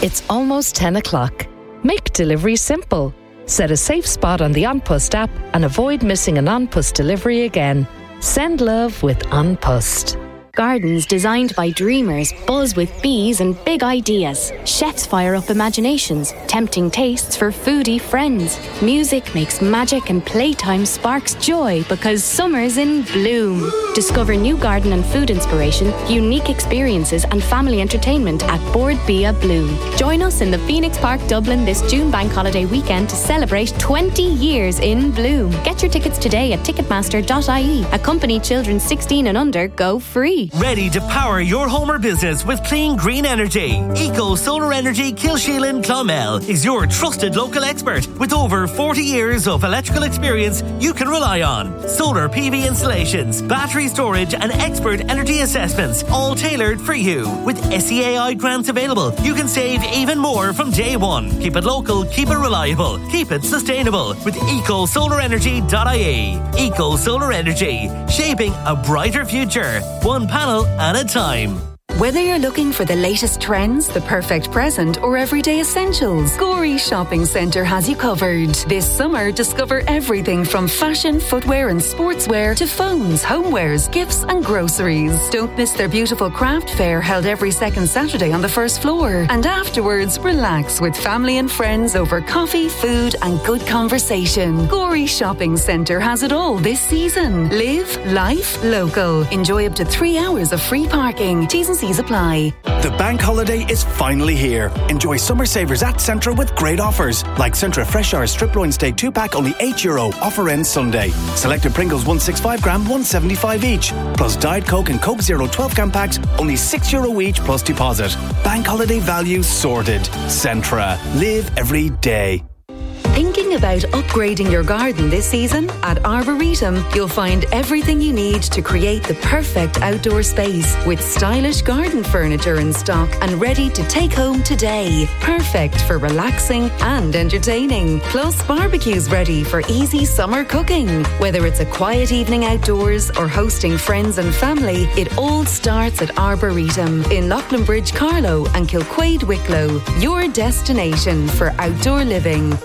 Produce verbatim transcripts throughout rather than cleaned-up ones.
It's almost ten o'clock. Make delivery simple. Set a safe spot on the An Post app and avoid missing an An Post delivery again. Send love with An Post. Gardens designed by dreamers buzz with bees and big ideas. Chefs fire up imaginations, tempting tastes for foodie friends. Music makes magic and playtime sparks joy because summer's in bloom. Discover new garden and food inspiration, unique experiences and family entertainment at Board Bia Bloom. Join us in the Phoenix Park, Dublin this June bank holiday weekend to celebrate twenty years in bloom. Get your tickets today at ticketmaster dot I E. Accompany children sixteen and under go free. Ready to power your home or business with clean green energy? Eco Solar Energy Kilsheelan Clonmel is your trusted local expert with over forty years of electrical experience you can rely on. Solar P V installations, battery storage and expert energy assessments, all tailored for you. With S E A I grants available, you can save even more from day one. Keep it local, keep it reliable, keep it sustainable with eco solar energy dot I E. Eco Solar Energy, shaping a brighter future. One panel at a time. Whether you're looking for the latest trends, the perfect present, or everyday essentials, Gorey Shopping Centre has you covered. This summer, discover everything from fashion, footwear and sportswear to phones, homewares, gifts and groceries. Don't miss their beautiful craft fair held every second Saturday on the first floor. And afterwards, relax with family and friends over coffee, food and good conversation. Gorey Shopping Centre has it all this season. Live life local. Enjoy up to three hours of free parking. T's and C's apply. The bank holiday is finally here. Enjoy summer savers at Centra with great offers. Like Centra Fresh Hour Strip Loin Steak two pack, only eight euro. Offer ends Sunday. Selected Pringles one sixty-five gram, one seventy-five each. Plus Diet Coke and Coke Zero twelve gram packs, only six euro each plus deposit. Bank holiday value sorted. Centra. Live every day. Thinking about upgrading your garden this season? At Arboretum, you'll find everything you need to create the perfect outdoor space with stylish garden furniture in stock and ready to take home today. Perfect for relaxing and entertaining. Plus barbecues ready for easy summer cooking. Whether it's a quiet evening outdoors or hosting friends and family, it all starts at Arboretum in Loughlinbridge, Carlow and Kilquade, Wicklow. Your destination for outdoor living.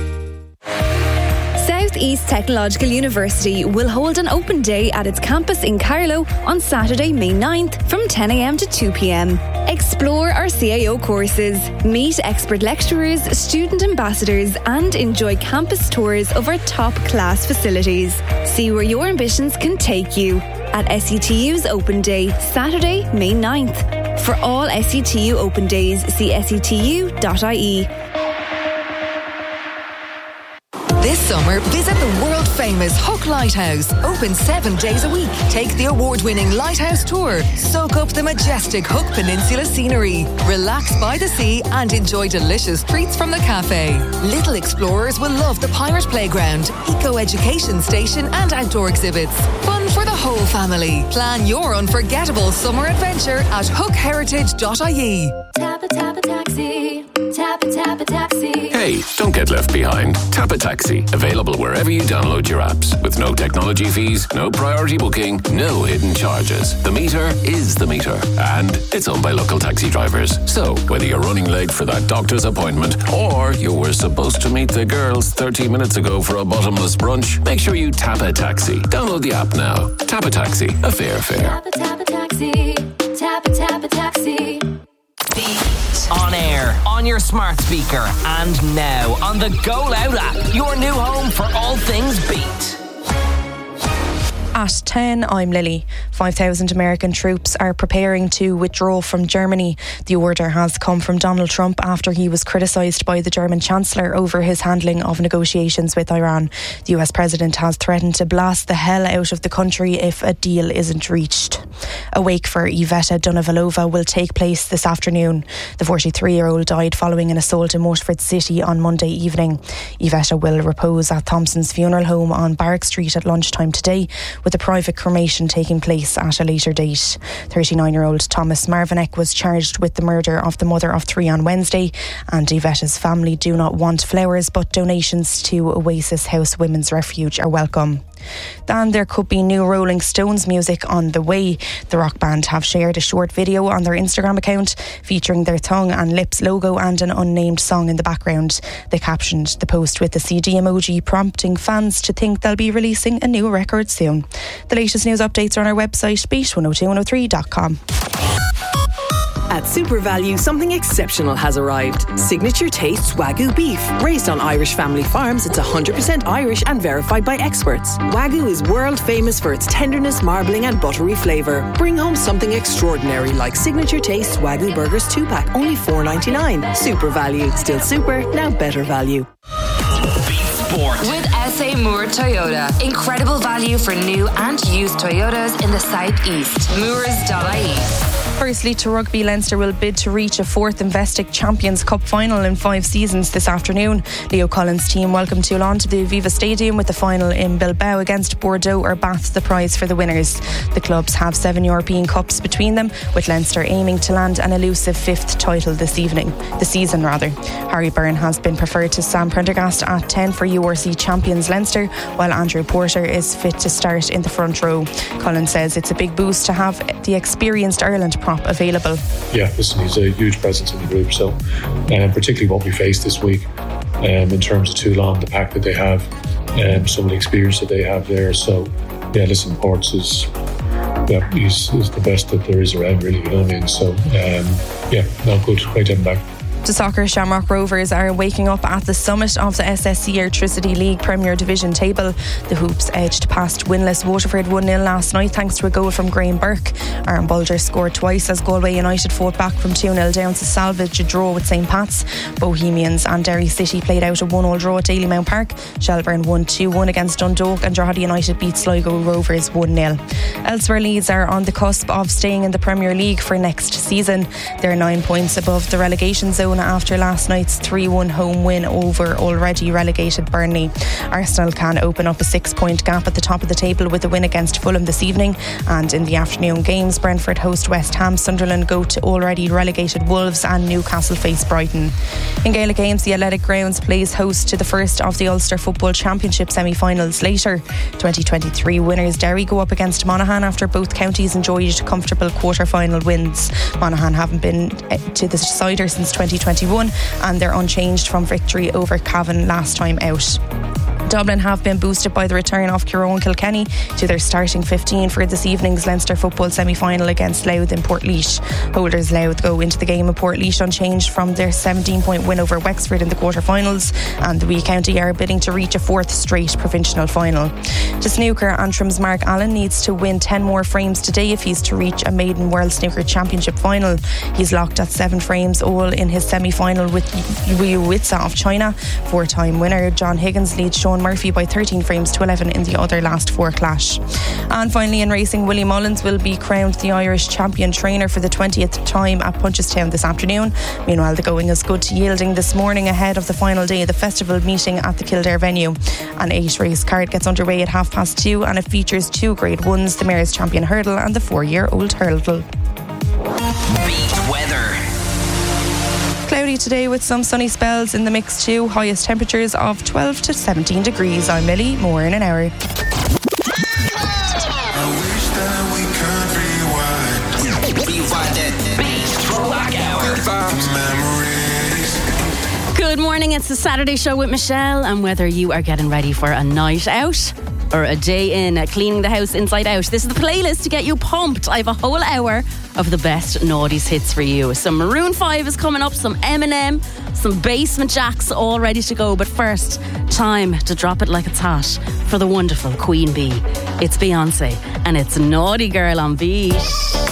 Southeast Technological University will hold an open day at its campus in Carlow on Saturday, May ninth from ten a m to two p m. Explore our C A O courses, meet expert lecturers, student ambassadors and enjoy campus tours of our top class facilities. See where your ambitions can take you at S E T U's Open Day, Saturday, May ninth. For all S E T U Open Days, see S E T U dot I E. This summer, visit the world-famous Hook Lighthouse. Open seven days a week. Take the award-winning Lighthouse Tour. Soak up the majestic Hook Peninsula scenery. Relax by the sea and enjoy delicious treats from the cafe. Little explorers will love the Pirate Playground, Eco-Education Station and outdoor exhibits. Fun for the whole family. Plan your unforgettable summer adventure at hook heritage dot I E. Tap a tap a taxi. Tap a tap a taxi. Hey, don't get left behind. Tap a Taxi. Available wherever you download your apps. With no technology fees, no priority booking, no hidden charges. The meter is the meter. And it's owned by local taxi drivers. So, whether you're running late for that doctor's appointment or you were supposed to meet the girls thirty minutes ago for a bottomless brunch, make sure you Tap a Taxi. Download the app now. Tap a Taxi. A fair fare. Tap a tap a taxi. Tap a tap a taxi. On air, on your smart speaker, and now on the Go Loud app, your new home for all things Beat. At ten, I'm Lily. five thousand American troops are preparing to withdraw from Germany. The order has come from Donald Trump after he was criticised by the German Chancellor over his handling of negotiations with Iran. The U S President has threatened to blast the hell out of the country if a deal isn't reached. A wake for Iveta Donovalova will take place this afternoon. The forty-three-year-old died following an assault in Waterford City on Monday evening. Iveta will repose at Thompson's funeral home on Barrack Street at lunchtime today, with a private cremation taking place at a later date. thirty-nine-year-old Thomas Marvinek was charged with the murder of the mother of three on Wednesday, and Iveta's family do not want flowers, but donations to Oasis House Women's Refuge are welcome. Then there could be new Rolling Stones music on the way. The rock band have shared a short video on their Instagram account featuring their tongue and lips logo and an unnamed song in the background. They captioned the post with the C D emoji, prompting fans to think they'll be releasing a new record soon. The latest news updates are on our website, beat one oh two one oh three dot com. At Super Value, something exceptional has arrived. Signature Tastes Wagyu beef. Raised on Irish family farms, it's one hundred percent Irish and verified by experts. Wagyu is world famous for its tenderness, marbling and buttery flavour. Bring home something extraordinary like Signature Tastes Wagyu Burgers two pack, only four ninety-nine. Super Value. Still super, now better value. Sport. With S A Moore Toyota. Incredible value for new and used Toyotas in the southeast. moores dot I E. Firstly, to rugby, Leinster will bid to reach a fourth Investec Champions Cup final in five seasons this afternoon. Leo Collins' team welcomed Toulon to the Aviva Stadium with the final in Bilbao against Bordeaux or Bath the prize for the winners. The clubs have seven European Cups between them, with Leinster aiming to land an elusive fifth title this evening, the season rather. Harry Byrne has been preferred to Sam Prendergast at ten for U R C champions Leinster, while Andrew Porter is fit to start in the front row. Collins says it's a big boost to have the experienced Ireland prop available. Yeah, listen, he's a huge presence in the group, so um, particularly what we faced this week um, in terms of Toulon, the pack that they have, um, some of the experience that they have there. So yeah, listen, Ports is yeah, he's, he's the best that there is around, really, you know what I mean? So um, yeah, no, good, great to have him back. To soccer, Shamrock Rovers are waking up at the summit of the S S C Airtricity League Premier Division table. The Hoops edged past winless Waterford one nil last night thanks to a goal from Graham Burke. Aaron Bulger scored twice as Galway United fought back from two nil down to salvage a draw with Saint Pat's. Bohemians and Derry City played out a one all draw at Dalymount Park. Shelburne won two one against Dundalk and Drogheda United beat Sligo Rovers one nil. Elsewhere, Leeds are on the cusp of staying in the Premier League for next season. They're nine points above the relegation zone after last night's three one home win over already relegated Burnley. Arsenal can open up a six point gap at the top of the table with a win against Fulham this evening, and in the afternoon games, Brentford host West Ham, Sunderland go to already relegated Wolves, and Newcastle face Brighton. In Gaelic games, the Athletic Grounds plays host to the first of the Ulster Football Championship semi-finals later. twenty twenty-three winners Derry go up against Monaghan after both counties enjoyed comfortable quarter-final wins. Monaghan haven't been to the decider since twenty twenty-one and they're unchanged from victory over Cavan last time out. Dublin have been boosted by the return of Kieran Kilkenny to their starting fifteen for this evening's Leinster football semi-final against Louth in Portlaoise. Holders Louth go into the game in Portlaoise unchanged from their seventeen point win over Wexford in the quarter-finals, and the Wee County are bidding to reach a fourth straight provincial final. To snooker, Antrim's Mark Allen needs to win ten more frames today if he's to reach a maiden World Snooker Championship final. He's locked at seven frames all in his semi-final with Liu Witsa of China. Four-time winner John Higgins leads Sean Murphy by thirteen frames to eleven in the other last four clash. And finally in racing, Willie Mullins will be crowned the Irish champion trainer for the twentieth time at Punchestown this afternoon. Meanwhile, the going is good to yielding this morning ahead of the final day of the festival meeting at the Kildare venue. An eight race card gets underway at half past two and it features two grade ones, the Mayor's Champion Hurdle and the four-year-old Hurdle. Beat weather. Cloudy today with some sunny spells in the mix too. Highest temperatures of twelve to seventeen degrees. I'm Millie, more in an hour. Good morning, it's the Saturday Show with Michelle, and whether you are getting ready for a night out or a day in, uh, cleaning the house inside out, this is the playlist to get you pumped. I have a whole hour of the best noughties hits for you. Some Maroon five is coming up, some Eminem, some Basement Jacks, all ready to go. But first, time to drop it like it's hot for the wonderful Queen Bee. It's Beyonce and it's Naughty Girl on Beat.